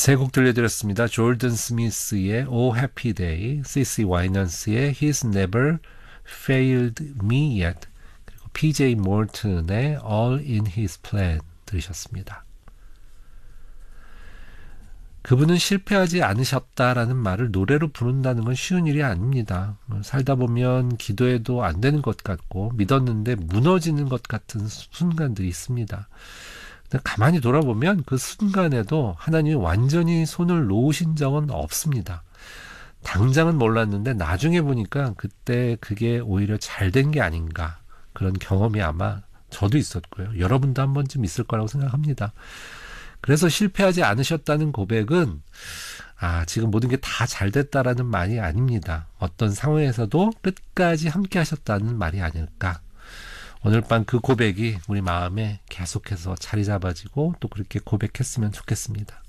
세 곡 들려드렸습니다. 조던 스미스의 Oh Happy Day, CC 와이넌스의 He's Never Failed Me Yet, 그리고 PJ 몰튼의 All in His Plan 들으셨습니다. 그분은 실패하지 않으셨다라는 말을 노래로 부른다는 건 쉬운 일이 아닙니다. 살다 보면 기도해도 안 되는 것 같고 믿었는데 무너지는 것 같은 순간들이 있습니다. 가만히 돌아보면 그 순간에도 하나님이 완전히 손을 놓으신 적은 없습니다. 당장은 몰랐는데 나중에 보니까 그때 그게 오히려 잘 된 게 아닌가, 그런 경험이 아마 저도 있었고요. 여러분도 한 번쯤 있을 거라고 생각합니다. 그래서 실패하지 않으셨다는 고백은 지금 모든 게 다 잘 됐다라는 말이 아닙니다. 어떤 상황에서도 끝까지 함께 하셨다는 말이 아닐까. 오늘 밤 그 고백이 우리 마음에 계속해서 자리 잡아지고 또 그렇게 고백했으면 좋겠습니다.